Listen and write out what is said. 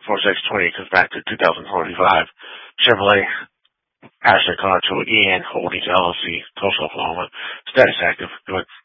4620 comes back to 2025. Chevrolet passenger car to EN Holdings LLC, Tulsa, Oklahoma. Status active. Go ahead.